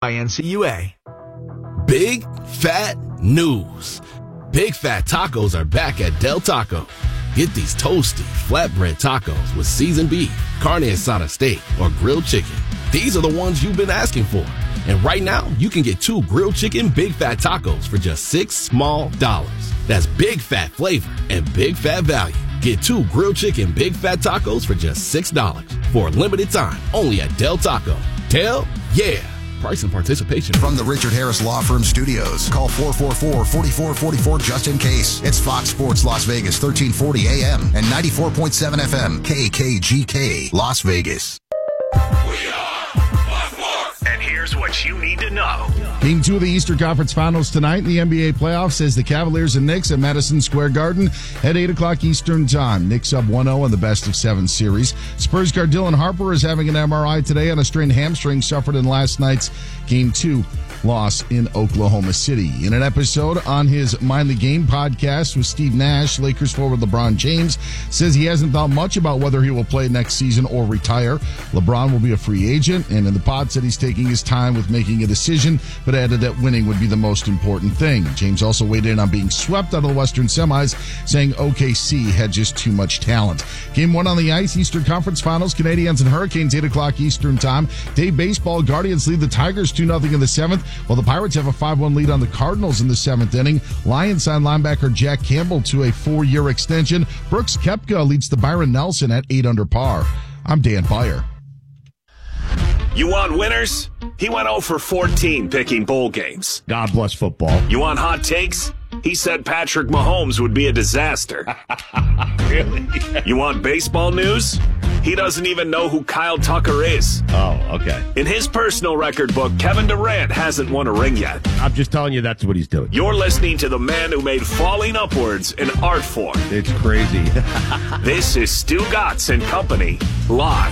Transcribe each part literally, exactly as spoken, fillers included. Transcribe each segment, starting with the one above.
I N C U A. Big fat news. Big Fat Tacos are back at Del Taco. Get these toasty, flatbread tacos with seasoned beef, carne asada steak, or grilled chicken. These are the ones you've been asking for. And right now, you can get two grilled chicken Big Fat Tacos for just six small dollars. That's big fat flavor and big fat value. Get two grilled chicken Big Fat Tacos for just six dollars for a limited time only at Del Taco. Del, yeah. Price and participation. From the Richard Harris Law Firm Studios, call four four four, four four four four just in case. It's Fox Sports Las Vegas, thirteen forty A M and ninety-four point seven F M, K K G K, Las Vegas. We are Fox Sports. And here's what you need to know. Game two of the Eastern Conference Finals tonight in the N B A playoffs as the Cavaliers and Knicks at Madison Square Garden at eight o'clock Eastern Time. Knicks up one oh in the best of seven series. Spurs guard Dylan Harper is having an M R I today on a strained hamstring suffered in last night's Game two loss in Oklahoma City. In an episode on his Mind the Game podcast with Steve Nash, Lakers forward LeBron James says he hasn't thought much about whether he will play next season or retire. LeBron will be a free agent, and in the pod said he's taking his time with making a decision, but added that winning would be the most important thing. James also weighed in on being swept out of the Western semis, saying O K C had just too much talent. Game one on the ice, Eastern Conference Finals, Canadiens and Hurricanes, eight o'clock Eastern Time. Day baseball, Guardians lead the Tigers two nothing in the seventh, while the Pirates have a five one lead on the Cardinals in the seventh inning. Lions signed linebacker Jack Campbell to a four-year extension. Brooks Koepka leads the Byron Nelson at eight under par. I'm Dan Beyer. You want winners? He went oh for fourteen picking bowl games. God bless football. You want hot takes? He said Patrick Mahomes would be a disaster. Really? You want baseball news? He doesn't even know who Kyle Tucker is. Oh, okay. In his personal record book, Kevin Durant hasn't won a ring yet. I'm just telling you that's what he's doing. You're listening to the man who made falling upwards an art form. It's crazy. This is Stu Gatz and Company, live.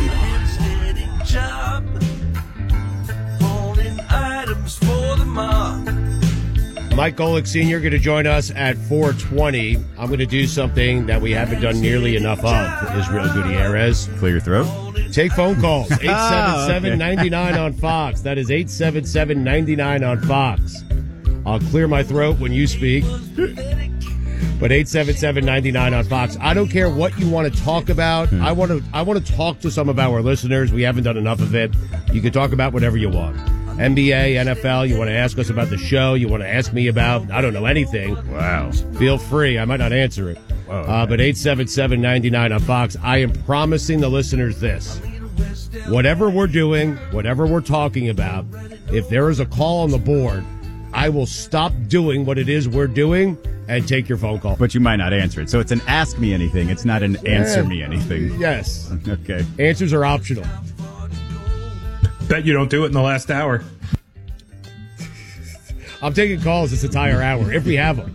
Mike Golick Senior going to join us at four twenty. I'm going to do something that we haven't done nearly enough of, Israel Gutierrez. Clear your throat? Take phone calls. eight seven seven, nine nine on Fox. That is eight seven seven, nine nine on Fox. I'll clear my throat when you speak. But eight seven seven, nine nine on Fox. I don't care what you want to talk about. I want to I want to talk to some of our listeners. We haven't done enough of it. You can talk about whatever you want. N B A, N F L, you want to ask us about the show, you want to ask me about, I don't know, anything. Wow. Feel free. I might not answer it. Whoa, uh, but eight seven seven, nine nine on Fox. I am promising the listeners this. Whatever we're doing, whatever we're talking about, if there is a call on the board, I will stop doing what it is we're doing and take your phone call. But you might not answer it. So it's an ask me anything. It's not an answer me anything. Yes. Okay. Answers are optional. Bet you don't do it in the last hour. I'm taking calls this entire hour, if we have them.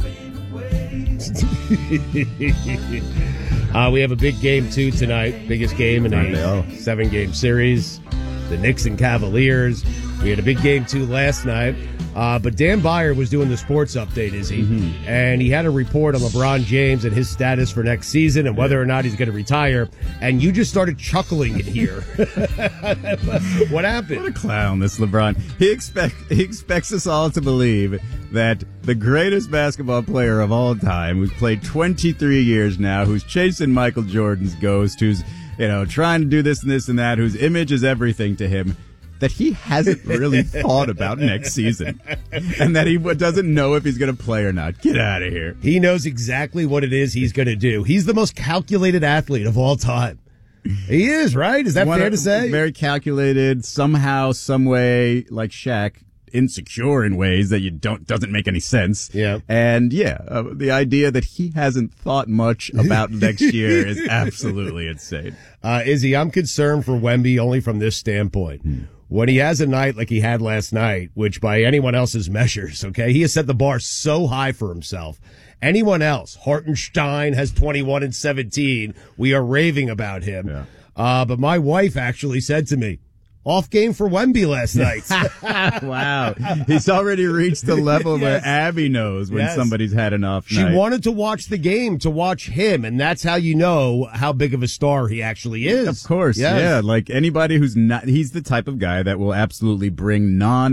uh, we have a big game, too, tonight. Biggest game in a seven-game series. The Knicks and Cavaliers. We had a big game, too, last night. Uh, but Dan Beyer was doing the sports update, is he? Mm-hmm. And he had a report on LeBron James and his status for next season and whether or not he's going to retire. And you just started chuckling in here. What happened? What a clown, this LeBron. He expect he expects us all to believe that the greatest basketball player of all time, who's played twenty-three years now, who's chasing Michael Jordan's ghost, who's, you know, trying to do this and this and that, whose image is everything to him, that he hasn't really thought about next season and that he doesn't know if he's going to play or not. Get out of here. He knows exactly what it is he's going to do. He's the most calculated athlete of all time. He is, right? Is that One fair of, to say? Very calculated, somehow, some way, like Shaq, insecure in ways that you don't doesn't make any sense. Yeah. And yeah, uh, the idea that he hasn't thought much about next year is absolutely insane. Uh, Izzy, I'm concerned for Wemby only from this standpoint. Hmm. When he has a night like he had last night, which by anyone else's measures, okay, he has set the bar so high for himself. Anyone else, Hartenstein has twenty-one and seventeen. We are raving about him. Yeah. Uh, but my wife actually said to me, off game for Wemby last night. Wow. He's already reached the level yes. where Abby knows when yes. somebody's had an off She night. wanted to watch the game, to watch him, and that's how you know how big of a star he actually is. Of course, yes. yeah. Like anybody who's not, he's the type of guy that will absolutely bring non